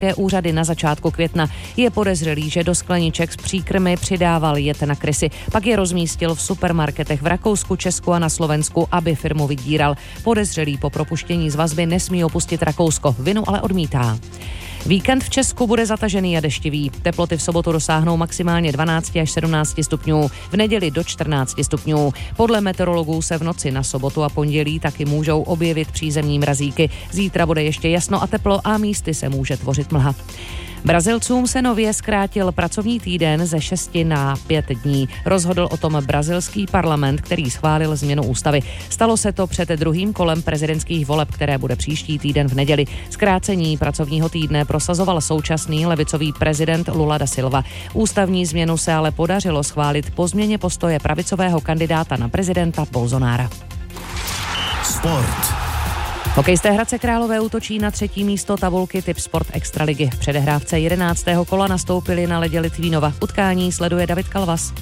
úřady na začátku května. Je podezřelý, že do skleniček s příkrmy přidával jed na krysy. Pak je rozmístil v supermarketech v Rakousku, Česku a na Slovensku, aby firmu vydíral. Podezřelý po propuštění z vazby nesmí opustit Rakousko. Vinu ale odmítá. Víkend v Česku bude zatažený a deštivý. Teploty v sobotu dosáhnou maximálně 12 až 17 stupňů, v neděli do 14 stupňů. Podle meteorologů se v noci na sobotu a pondělí taky můžou objevit přízemní mrazíky. Zítra bude ještě jasno a teplo a místy se může tvořit mlha. Brazilcům se nově zkrátil pracovní týden ze 6 na 5 dní. Rozhodl o tom brazilský parlament, který schválil změnu ústavy. Stalo se to před druhým kolem prezidentských voleb, které bude příští týden v neděli. Zkrácení pracovního týdne prosazoval současný levicový prezident Lula da Silva. Ústavní změnu se ale podařilo schválit po změně postoje pravicového kandidáta na prezidenta Bolsonara. Sport. Hokejisté Hradce Králové útočí na 3. místo tabulky Tip Sport Extraligy. V předehrávce 11. kola nastoupili na ledě Litvínova. Utkání sleduje David Kalvas.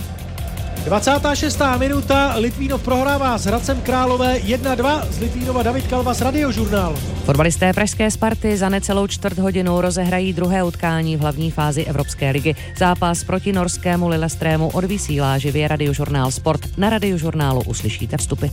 26. minuta, Litvínov prohrává s Hradcem Králové 1-2, z Litvínova David Kalvas, Radiožurnál. Fotbalisté pražské Sparty za necelou čtvrt hodinu rozehrají druhé utkání v hlavní fázi Evropské ligy. Zápas proti norskému Lillestrému odvysílá živě Radiožurnál Sport. Na Radiožurnálu uslyšíte vstupy.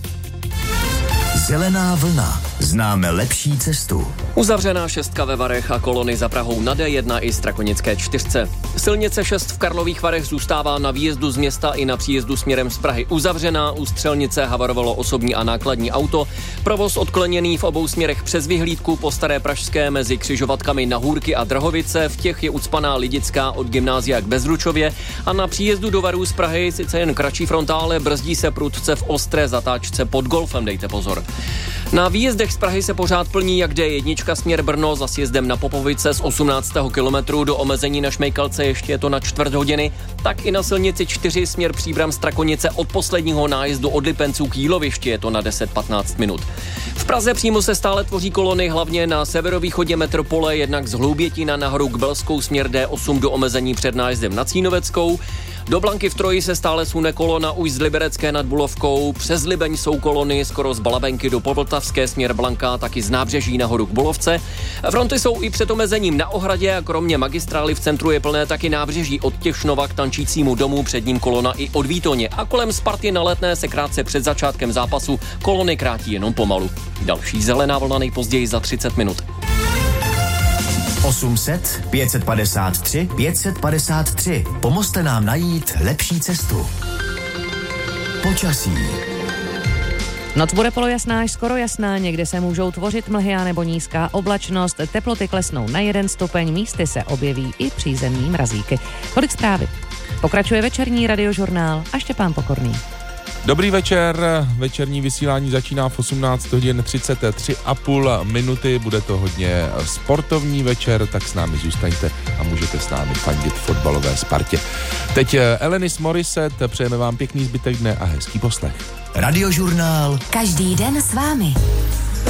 Zelená vlna. Známe lepší cestu. Uzavřená 6 ve Varech a kolony za Prahou na D1 i Strakonické 4. Silnice 6 v Karlových Varech zůstává na výjezdu z města i na příjezdu směrem z Prahy uzavřená. U střelnice havarovalo osobní a nákladní auto. Provoz odkloněný v obou směrech přes vyhlídku po Staré Pražské mezi křižovatkami na Hůrky a Drahovice. V těch je ucpaná Lidická od gymnázia k Bezručově a na příjezdu do Varů z Prahy sice jen kratší frontále, brzdí se prudce v ostré zatáčce pod Golfem, dejte pozor. Na výjezdech z Prahy se pořád plní jak D1 směr Brno za sjezdem na Popovice z 18. kilometru do omezení na Šmejkalce, ještě je to na čtvrt hodiny, tak i na silnici 4 směr Příbram Strakonice od posledního nájezdu od Lipenců k Jílovišti je to na 10-15 minut. V Praze přímo se stále tvoří kolony, hlavně na severovýchodě metropole, jednak z Hloubětína nahoru k Belskou směr D8 do omezení před nájezdem na Cínoveckou. Do Blanky v Troji se stále sune kolona už z Liberecké nad Bulovkou, přes Libeň jsou kolony skoro z Balabenky do Povltavské směr Blanka, taky z Nábřeží nahoru k Bulovce. Fronty jsou i před omezením na Ohradě a kromě magistrály v centru je plné taky Nábřeží od Těšnova k Tančícímu domu, před ním kolona i od Výtoně a kolem Sparty na Letné se krátce před začátkem zápasu kolony krátí jenom pomalu. Další zelená vlna nejpozději za 30 minut. 800 553 553. Pomozte nám najít lepší cestu. Počasí. Noc bude polojasná až skoro jasná, někde se můžou tvořit mlhy a nebo nízká oblačnost, teploty klesnou na 1 stupeň, místy se objeví i přízemní mrazíky. Tolik zprávy. Pokračuje večerní Radiožurnál a Štěpán Pokorný. Dobrý večer, večerní vysílání začíná v 18 hodin 33,5 minuty, bude to hodně sportovní večer, tak s námi zůstaňte a můžete s námi fandit fotbalové Spartě. Teď Alanis Morissette, přejeme vám pěkný zbytek dne a hezký poslech. Radiožurnál. Každý den s vámi.